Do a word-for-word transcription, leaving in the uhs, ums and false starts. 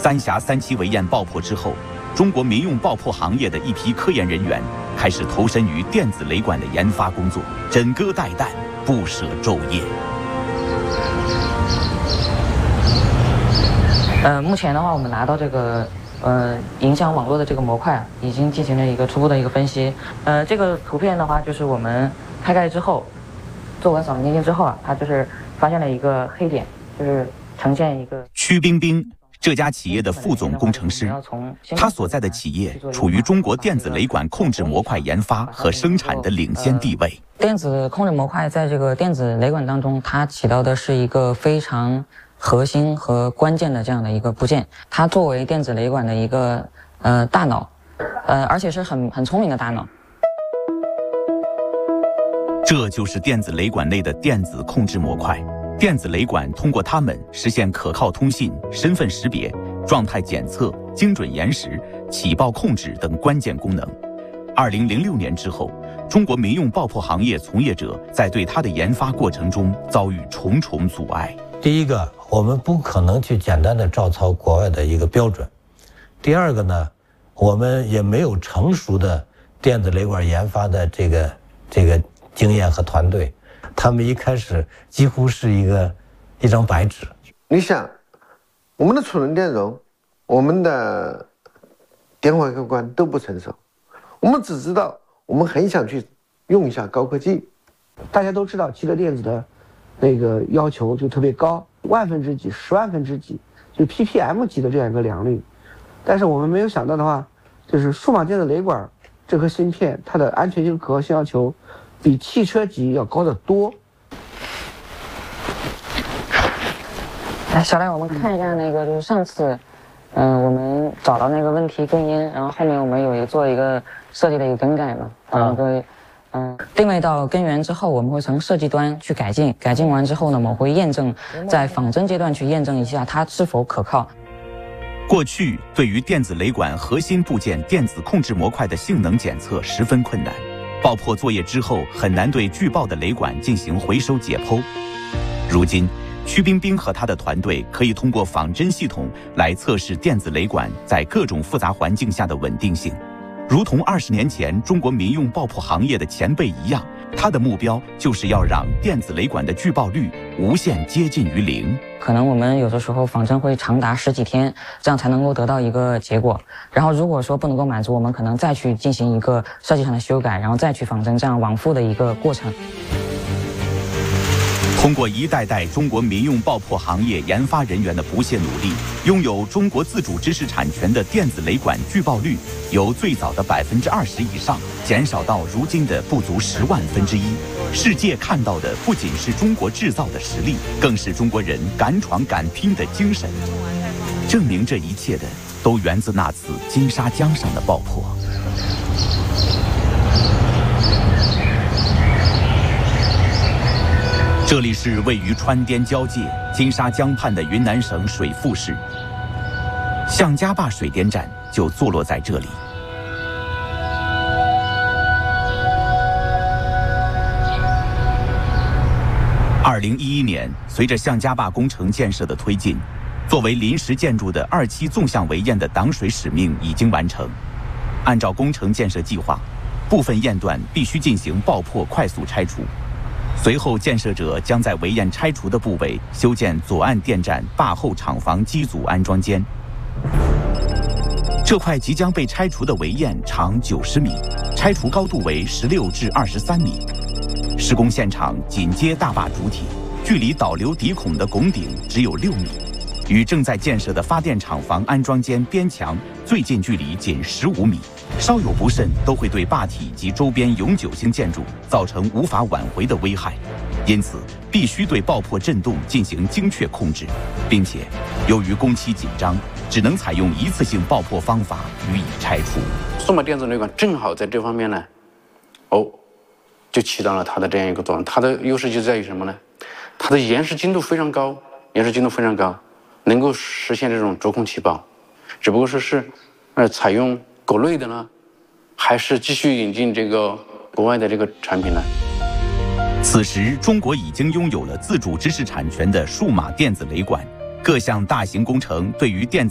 三峡三期围堰爆破之后，中国民用爆破行业的一批科研人员开始投身于电子雷管的研发工作，枕戈待旦，不舍昼夜。 呃，目前的话，我们拿到这个呃影响网络的这个模块啊，已经进行了一个初步的一个分析。呃，这个图片的话，就是我们开盖之后，做完扫描定之后啊，它就是发现了一个黑点，就是呈现一个。 曲冰冰，这家企业的副总工程师，他所在的企业处于中国电子雷管控制模块研发和生产的领先地位。 电子控制模块在这个电子雷管当中，它起到的是一个非常核心和关键的这样的一个部件，它作为电子雷管的一个呃大脑，呃，而且是很很聪明的大脑。 这就是电子雷管内的电子控制模块。电子雷管通过它们实现可靠通信、身份识别、状态检测、精准延时、起爆控制等关键功能。二零零六年之后，中国民用爆破行业从业者在对它的研发过程中遭遇重重阻碍。 第一个，我们不可能去简单的照抄国外的一个标准。第二个呢，我们也没有成熟的电子雷管研发的这个这个经验和团队。他们一开始几乎是一个一张白纸。 你想，我们的储能电容，我们的电话开关都不成熟，我们只知道我们很想去用一下高科技。 大家都知道，汽车电子的那个要求就特别高，万分之几、十万分之几，就 P P M 级的这样一个良率。但是我们没有想到的话，就是数码电子雷管这颗芯片，它的安全性、可靠性要求比汽车级要高得多。 来，小赖，我们看一下那个，就是上次，嗯、呃，我们找到那个问题根因，然后后面我们有一个做一个设计的一个更改嘛，把那个，嗯、呃，定位到根源之后，我们会从设计端去改进，改进完之后呢，我们会验证，在仿真阶段去验证一下它是否可靠。 过去对于电子雷管核心部件电子控制模块的性能检测十分困难。爆破作业之后，很难对拒爆的雷管进行回收解剖。如今，曲冰冰和他的团队可以通过仿真系统来测试电子雷管在各种复杂环境下的稳定性。如同二十年前中国民用爆破行业的前辈一样，他的目标就是要让电子雷管的拒爆率无限接近于零。 可能我们有的时候仿真会长达十几天，这样才能够得到一个结果。然后如果说不能够满足，我们可能再去进行一个设计上的修改，然后再去仿真，这样往复的一个过程。 通过一代代中国民用爆破行业研发人员的不懈努力，拥有中国自主知识产权的电子雷管拒爆率由最早的百分之二十以上减少到如今的不足十万分之一。世界看到的不仅是中国制造的实力，更是中国人敢闯敢拼的精神。证明这一切的都源自那次金沙江上的爆破。这里是位于川滇交界、金沙江畔的云南省水富市，向家坝水电站就坐落在这里。二零一一年，随着向家坝工程建设的推进，作为临时建筑的二期纵向围堰的挡水使命已经完成。按照工程建设计划，部分堰段必须进行爆破快速拆除。随后，建设者将在围堰拆除的部位修建左岸电站坝后厂房机组安装间。这块即将被拆除的围堰长九十米，拆除高度为十六至二十三米。施工现场紧接大坝主体，距离导流底孔的拱顶只有六米，与正在建设的发电厂房安装间边墙最近距离仅十五米。稍有不慎，都会对坝体及周边永久性建筑造成无法挽回的危害，因此必须对爆破震动进行精确控制，并且由于工期紧张，只能采用一次性爆破方法予以拆除。 数码电子雷管正好在这方面呢，哦，就起到了它的这样一个作用。它的优势就在于什么呢？它的延时精度非常高，延时精度非常高，能够实现这种着控起爆。只不过说是，呃，采用国内的呢，还是继续引进这个国外的这个产品呢？ 此时，中国已经拥有了自主知识产权的数码电子雷管，各项大型工程对于电子